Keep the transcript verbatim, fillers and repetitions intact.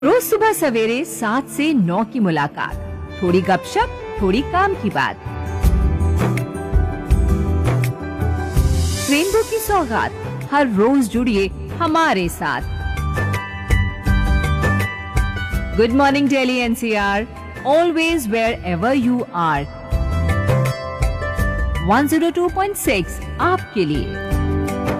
रोज सुबह सवेरे सात से नौ की मुलाकात, थोड़ी गपशप, थोड़ी काम की बात। रेनबो की सौगात, हर रोज जुड़िए हमारे साथ। Good morning Delhi NCR, always wear ever you are. One zero two point six आपके लिए।